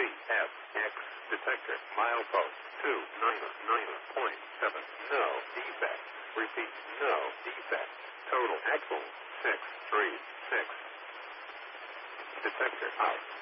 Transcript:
CFX detector milepost 299.7. No defect. Repeat, no defect. Total axle 636. Detector out.